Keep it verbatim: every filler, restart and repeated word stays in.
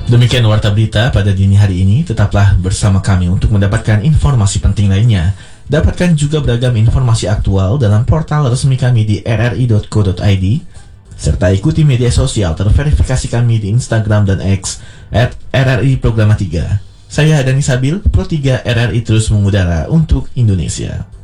Demikian warta berita pada dini hari ini. Tetaplah bersama kami untuk mendapatkan informasi penting lainnya. Dapatkan juga beragam informasi aktual dalam portal resmi kami di r r i dot co dot i d, serta ikuti media sosial terverifikasi kami di Instagram dan X at r r i programa tiga. Saya Dani Sabil, Pro tiga R R I terus mengudara untuk Indonesia.